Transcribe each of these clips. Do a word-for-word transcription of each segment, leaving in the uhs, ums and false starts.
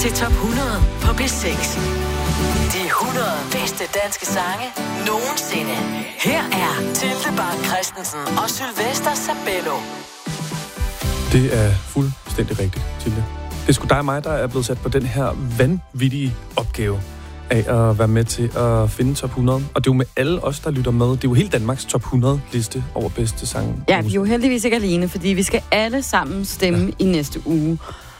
til top hundrede på B seks. De hundrede bedste danske sange nogensinde. Her er Tilde Bak Christensen og Sylvester Sabello. Det er fuldstændig rigtigt, Tilde. Det er sgu dig og mig, der er blevet sat på den her vanvittige opgave af at være med til at finde top hundrede. Og det er jo med alle os, der lytter med. Det er jo hele Danmarks top hundrede liste over bedste sange. Ja, vi er jo heldigvis ikke alene, fordi vi skal alle sammen stemme ja. i næste uge.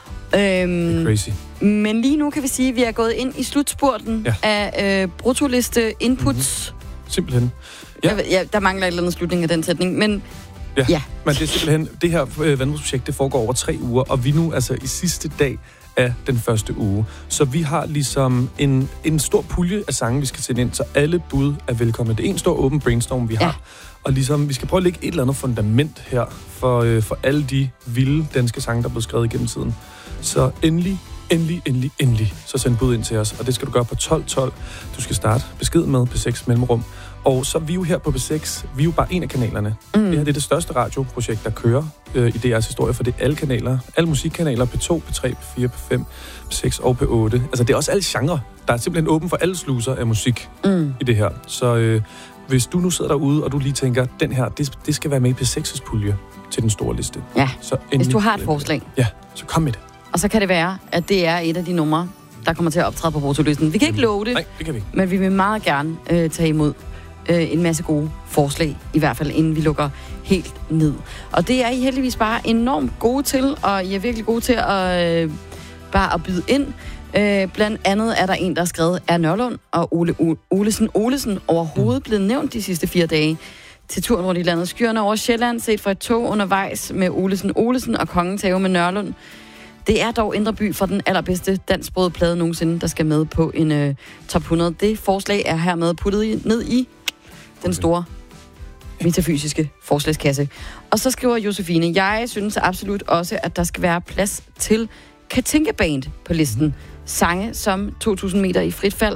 Øhm, crazy. Men lige nu kan vi sige, at vi er gået ind i slutspurten ja. af øh, brutoliste inputs. Mm-hmm. Simpelthen. Ja. Ja, der mangler et eller andet slutning af den sætning, men ja. ja. Men det er simpelthen, det her øh, vandbrugsprojekt, det foregår over tre uger, og vi er nu altså i sidste dag af den første uge. Så vi har ligesom en, en stor pulje af sange, vi skal sende ind, så alle bud er velkomne. Det er en stor åben brainstorm, vi har. Ja. Og ligesom, vi skal prøve at lægge et eller andet fundament her for, øh, for alle de vilde danske sange, der er blevet skrevet igennem tiden. Så endelig, endelig, endelig, endelig, så send bud ind til os. Og det skal du gøre på tolv tolv. Du skal starte besked med P seks Mellemrum. Og så er vi jo her på P seks, vi er jo bare en af kanalerne. Mm. Det her det er det største radioprojekt, der kører øh, i D R's historie, for det er alle kanaler, alle musikkanaler, P to, P tre, P fire, P fem, P seks og P otte. Altså det er også alle genrer. Der er simpelthen åben for alle sluser af musik mm. i det her. Så øh, hvis du nu sidder derude, og du lige tænker, den her, det, det skal være med i P seks' pulje til den store liste. Ja, så hvis du har et forslag. Ja, så kom med det. Og så kan det være, at det er et af de numre, der kommer til at optræde på brutolisten. Vi kan ikke love det, Nej, det kan vi ikke. Men vi vil meget gerne øh, tage imod øh, en masse gode forslag, i hvert fald inden vi lukker helt ned. Og det er I heldigvis bare enormt gode til, og I er virkelig gode til at øh, bare at byde ind. Øh, blandt andet er der en, der har skrevet, er Nørlund og Ole o- Olesen Olesen overhovedet blevet nævnt de sidste fire dage til turen rundt i landet. Skyerne over Sjælland, set fra et tog undervejs med Olesen Olesen og Kongens Have med Nørlund. Det er dog Indre By for den allerbedste dansksprogede plade nogensinde, der skal med på en øh, top hundrede. Det forslag er hermed puttet ned i den store metafysiske forslagskasse. Og så skriver Josefine, jeg synes absolut også, at der skal være plads til Katinka Band på listen. Sange som to tusind meter i frit fald